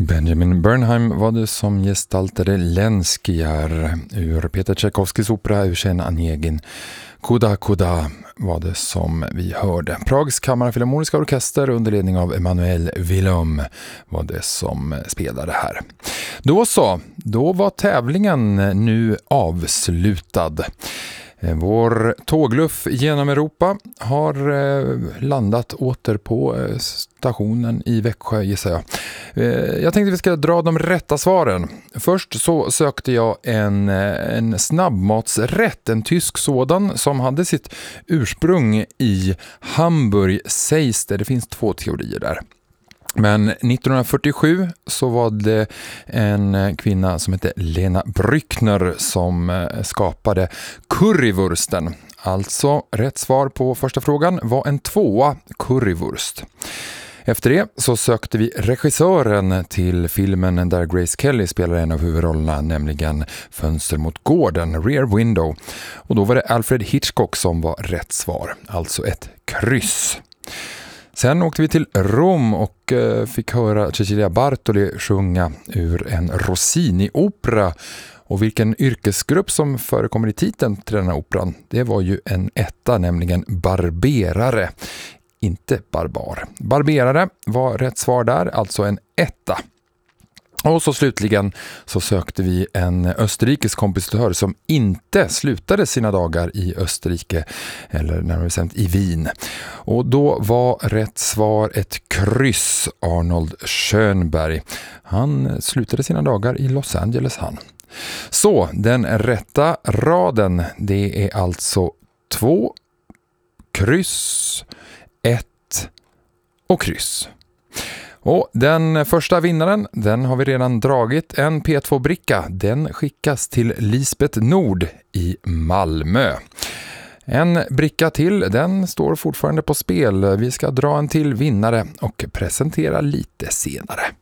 Benjamin Bernheim var det som gestaltade Lenskiar ur Peter Tchaikovskys opera Eugen Onegin. Kuda Kuda var det som vi hörde. Prags kammarfilharmoniska orkester under ledning av Emanuel Villaume var det som spelade här. Då var tävlingen nu avslutad. Vår tågluff genom Europa har landat åter på stationen i Växjö, gissar jag. Jag tänkte att vi ska dra de rätta svaren. Först så sökte jag en snabbmatsrätt, en tysk sådan som hade sitt ursprung i Hamburg, sägs det. Det finns 2 teorier där. Men 1947 så var det en kvinna som hette Lena Brückner som skapade currywursten. Alltså rätt svar på första frågan var en 2 currywurst. Efter det så sökte vi regissören till filmen där Grace Kelly spelar en av huvudrollerna, nämligen Fönster mot gården, Rear Window. Och då var det Alfred Hitchcock som var rätt svar, alltså ett kryss. Sen åkte vi till Rom och fick höra Cecilia Bartoli sjunga ur en Rossini-opera. Och vilken yrkesgrupp som förekommer i titeln till den här operan, det var ju en 1, nämligen barberare, inte barbar. Barberare var rätt svar där, alltså en 1. Och så slutligen så sökte vi en österrikisk kompositör som inte slutade sina dagar i Österrike, eller närmare bestämt i Wien. Och då var rätt svar ett kryss, Arnold Schönberg. Han slutade sina dagar i Los Angeles, han. Så den rätta raden, det är alltså 2, kryss, 1 och kryss. Och den första vinnaren, den har vi redan dragit. En P2-bricka, den skickas till Lisbeth Nord i Malmö. En bricka till, den står fortfarande på spel. Vi ska dra en till vinnare och presentera lite senare.